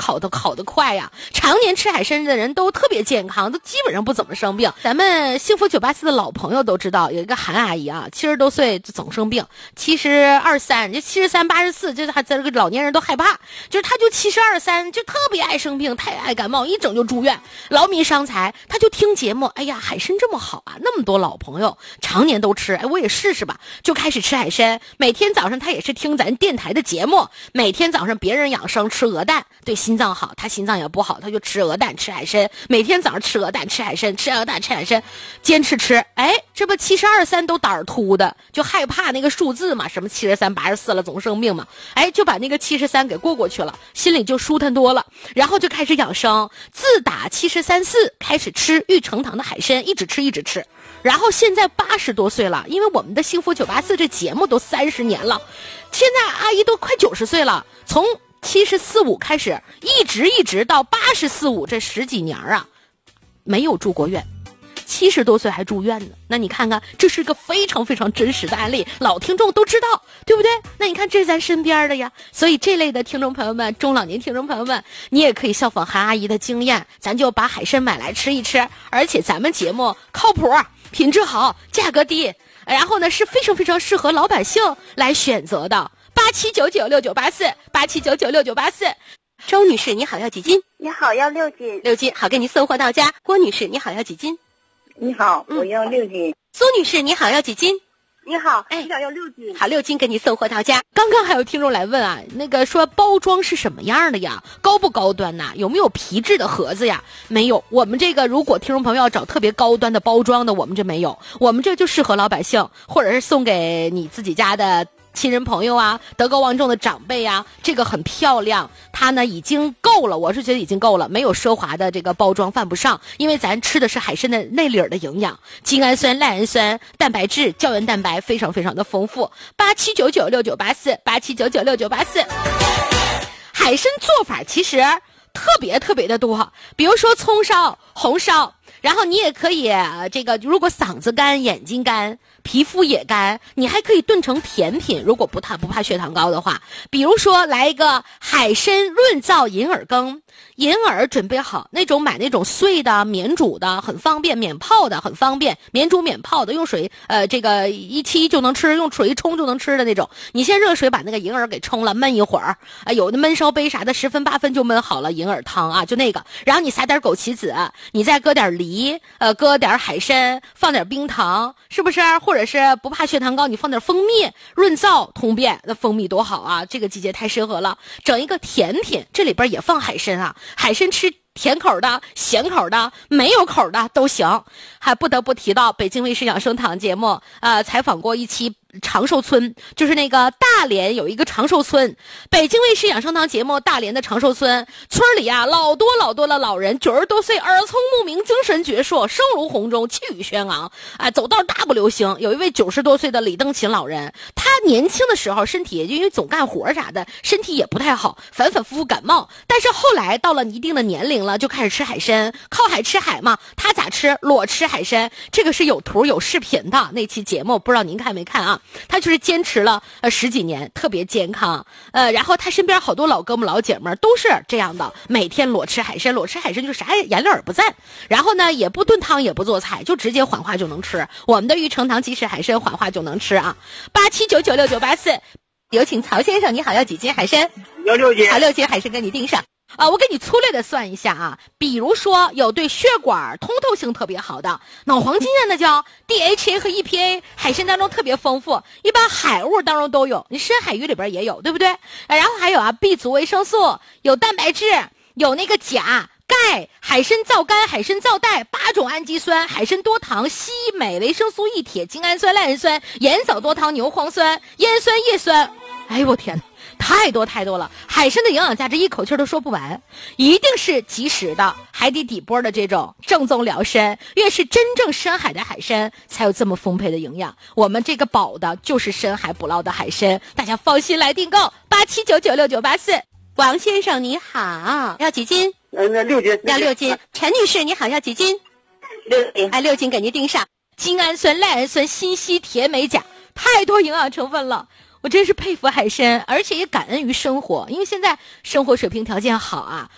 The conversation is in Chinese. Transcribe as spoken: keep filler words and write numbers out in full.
好的好的快呀，常年吃海参的人都特别健康，都基本上不怎么生病。咱们幸福九八四的老朋友都知道，有一个韩阿姨啊，七十多岁就总生病，七十二三，这七十三八十四，这还这个老年人都害怕，就是他就七十二三，就特别爱生病，太爱感冒，一整就住院，劳民伤财。他就听节目，哎呀，海参这么好啊，那么多老朋友常年都吃，哎，我也试试吧，就开始吃海参。每天早上他也是听咱电台的节目，每天早上别人养生吃鹅蛋对心脏好，他心脏也不好，他就吃鹅蛋吃海参，每天早上吃鹅蛋吃海参，吃鹅蛋吃海参，坚持吃。哎，这不七十二三都胆儿突的，就害怕那个数字嘛，什么七十三八十四了总生病嘛，哎，就把那个七十三给过过去了，心里就舒坦多了，然后就开始养生。自打七十三四开始吃玉成堂的海参，一直吃一直吃，然后现在八十多岁了，因为我们的幸福九八四这节目都三十年了，现在阿姨都快九十岁了，从七十四五开始，一直一直到八十四五，这十几年啊，没有住过院。七十多岁还住院呢，那你看看，这是个非常非常真实的案例，老听众都知道，对不对？那你看这是咱身边的呀，所以这类的听众朋友们，中老年听众朋友们，你也可以效仿韩阿姨的经验，咱就把海参买来吃一吃，而且咱们节目靠谱，品质好，价格低，然后呢是非常非常适合老百姓来选择的。八七九九六九八四，八七九九六九八四。周女士，你好，要几斤？ 你好，要六斤。 六斤，好，给你送货到家。郭女士，你好，要几斤？ 你好，我要六斤。 苏女士，你好，要几斤？ 你好， 哎， 我想要六斤。 好，六斤给你送货到家。刚刚还有听众来问啊，那个说包装是什么样的呀？高不高端呐？有没有皮质的盒子呀？没有，我们这个如果听众朋友要找特别高端的包装的，我们这没有，我们这就适合老百姓，或者是送给你自己家的亲人朋友啊，德高望重的长辈啊，这个很漂亮，它呢已经够了，我是觉得已经够了，没有奢华的这个包装犯不上，因为咱吃的是海参的内里儿的营养，精氨酸、赖氨酸、蛋白质、胶原蛋白非常非常的丰富。八七九九六九八四，八七九九六九八四。海参做法其实特别特别的多，比如说葱烧、红烧，然后你也可以这个，如果嗓子干、眼睛干、皮肤也干，你还可以炖成甜品，如果不怕不怕血糖高的话，比如说来一个海参润燥银耳羹，银耳准备好，那种买那种碎的免煮的很方便，免泡的很方便，免煮免泡的，用水呃这个一沏就能吃，用水一冲就能吃的那种。你先热水把那个银耳给冲了，焖一会儿，啊有的焖烧杯啥的十分八分就焖好了银耳汤啊，就那个，然后你撒点枸杞子，你再搁点梨，呃搁点海参，放点冰糖，是不是？或者是不怕血糖高，你放点蜂蜜，润燥通便，那蜂蜜多好啊，这个季节太适合了。整一个甜品，这里边也放海参啊，海参吃甜口的、咸口的、没有口的都行。还不得不提到北京卫视养生堂节目，呃，采访过一期长寿村，就是那个大连有一个长寿村，北京卫视养生堂节目大连的长寿村，村里啊老多老多的老人，九十多岁，耳聪目明，精神矍铄，声如洪钟，气宇轩昂，啊，走道大步流星。有一位九十多岁的李登勤老人，他年轻的时候身体因为总干活啥的，身体也不太好，反反复复感冒，但是后来到了一定的年龄了，就开始吃海参，靠海吃海嘛。他咋吃？裸吃海参，这个是有图有视频的那期节目，不知道您看没看啊？他就是坚持了呃十几年，特别健康，呃，然后他身边好多老哥们老姐们都是这样的，每天裸吃海参，裸吃海参就是啥颜料也不蘸，然后呢也不炖汤也不做菜，就直接缓化就能吃。我们的玉成堂即食海参缓化就能吃啊。八七九九六九八四，有请曹先生，你好，要几斤海参？ 要六斤。 好，六斤海参给你订上。啊，我给你粗略的算一下啊，比如说有对血管通透性特别好的脑黄金啊，那叫 D H A 和 E P A， 海参当中特别丰富，一般海物当中都有，你深海鱼里边也有，对不对？然后还有啊 B 族维生素，有蛋白质，有那个钾、钙，海参皂苷、海参皂带，八种氨基酸，海参多糖、硒、镁、维生素 E 铁、精氨酸、赖氨酸、盐藻多糖、牛磺酸、烟酸叶酸，哎呦我天哪，太多太多了，海参的营养价值一口气都说不完，一定是及时的海底底波的这种正宗辽参，越是真正深海的海参才有这么丰沛的营养，我们这个保的就是深海捕捞的海参，大家放心来订购。八七九九六九八四。王先生你好，要几斤？ 嗯，那六斤。 要六斤。陈女士你好，要几斤？ 六斤。 哎，六斤给您订上。精氨酸、赖氨酸、锌、硒、铁、镁、钾，太多营养成分了，我真是佩服海参，而且也感恩于生活，因为现在生活水平条件好啊，